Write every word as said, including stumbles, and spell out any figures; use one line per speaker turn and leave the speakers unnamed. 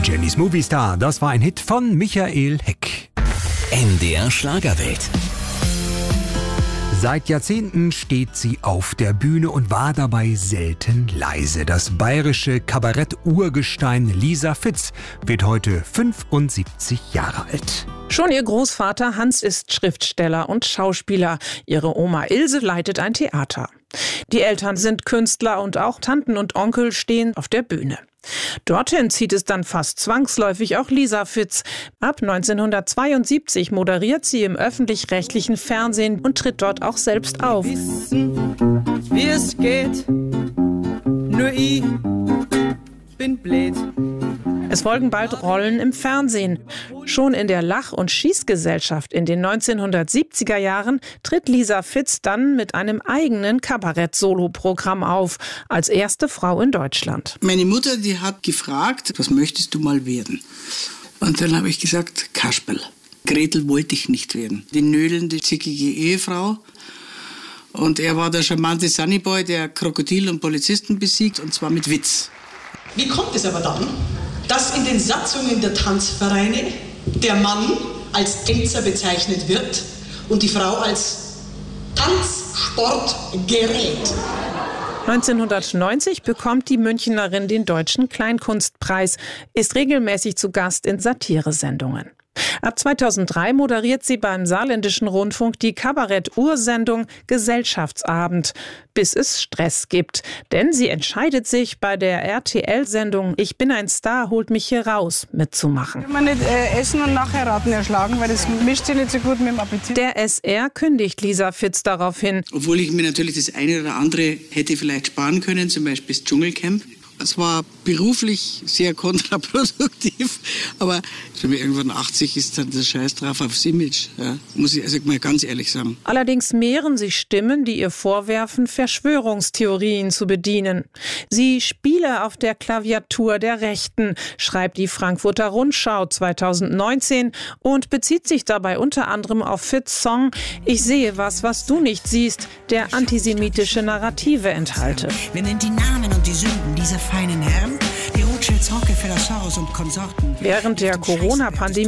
Jennys Movistar, das war ein Hit von Michael Heck.
N D R Schlagerwelt.
Seit Jahrzehnten steht sie auf der Bühne und war dabei selten leise. Das bayerische Kabarett-Urgestein Lisa Fitz wird heute fünfundsiebzig Jahre alt.
Schon ihr Großvater Hans ist Schriftsteller und Schauspieler. Ihre Oma Ilse leitet ein Theater. Die Eltern sind Künstler und auch Tanten und Onkel stehen auf der Bühne. Dorthin zieht es dann fast zwangsläufig auch Lisa Fitz. Ab neunzehnhundertzweiundsiebzig moderiert sie im öffentlich-rechtlichen Fernsehen und tritt dort auch selbst auf.
Wissen, wie es geht, nur ich bin blöd.
Es folgen bald Rollen im Fernsehen. Schon in der Lach- und Schießgesellschaft in den neunzehnhundertsiebziger Jahren tritt Lisa Fitz dann mit einem eigenen Kabarett-Solo-Programm auf, als erste Frau in Deutschland.
Meine Mutter, die hat gefragt, was möchtest du mal werden? Und dann habe ich gesagt, Kasperl. Gretel wollte ich nicht werden. Die nödelnde, zickige Ehefrau. Und er war der charmante Sunnyboy, der Krokodil und Polizisten besiegt, und zwar mit Witz.
Wie kommt es aber dann, dass in den Satzungen der Tanzvereine der Mann als Tänzer bezeichnet wird und die Frau als Tanzsportgerät?
neunzehnhundertneunzig bekommt die Münchnerin den Deutschen Kleinkunstpreis, ist regelmäßig zu Gast in Satiresendungen. Ab zweitausenddrei moderiert sie beim Saarländischen Rundfunk die Kabarett-Ursendung Gesellschaftsabend, bis es Stress gibt. Denn sie entscheidet sich, bei der R T L-Sendung Ich bin ein Star, holt mich hier raus mitzumachen.
Kann man nicht äh, essen und nachher Raten erschlagen, weil das mischt sich nicht so gut mit dem Appetit.
Der S R kündigt Lisa Fitz daraufhin.
Obwohl ich mir natürlich das eine oder andere hätte vielleicht sparen können, zum Beispiel das Dschungelcamp. Es war beruflich sehr kontraproduktiv, aber wenn man irgendwann achtzig ist, dann der Scheiß drauf aufs Image, ja, muss ich also mal ganz ehrlich sagen.
Allerdings mehren sich Stimmen, die ihr vorwerfen, Verschwörungstheorien zu bedienen. Sie spiele auf der Klaviatur der Rechten, schreibt die Frankfurter Rundschau zweitausendneunzehn und bezieht sich dabei unter anderem auf Fitz' Song Ich sehe was, was du nicht siehst, der antisemitische Narrative enthalte.
Wir nennen die Namen und die Sünden dieser feinen Herren, die Rothschilds, Rockefeller, Soros und Konsorten.
Während der Corona-Pandemie